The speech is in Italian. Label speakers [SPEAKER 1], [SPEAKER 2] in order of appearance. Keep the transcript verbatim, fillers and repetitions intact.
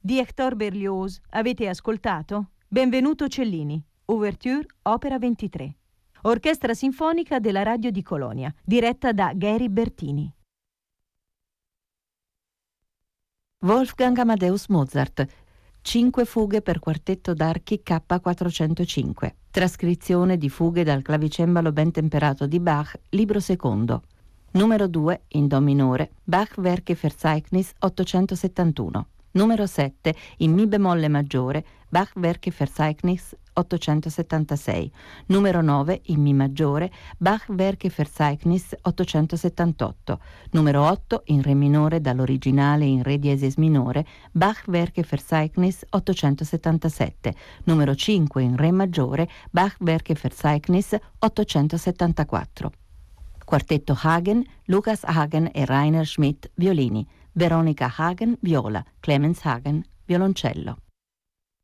[SPEAKER 1] di Hector Berlioz. Avete ascoltato? Benvenuto Cellini, Ouverture, opera ventitré. Orchestra Sinfonica della Radio di Colonia, diretta da Gary Bertini.
[SPEAKER 2] Wolfgang Amadeus Mozart. Cinque fughe per quartetto d'archi K quattrocentocinque. Trascrizione di fughe dal clavicembalo ben temperato di Bach, libro secondo. Numero due, in do minore, Bach Werke-Verzeichnis ottocentosettantuno. Numero sette, in mi bemolle maggiore, Bach Werke-Verzeichnis ottocentosettantasei. Numero nove, in mi maggiore, Bach Werke-Verzeichnis ottocentosettantotto. Numero otto, in re minore dall'originale in re diesis minore, Bach Werke-Verzeichnis ottocentosettantasette. Numero cinque, in re maggiore, Bach Werke-Verzeichnis ottocentosettantaquattro. Quartetto Hagen, Lucas Hagen e Rainer Schmidt, violini. Veronica Hagen, viola. Clemens Hagen, violoncello.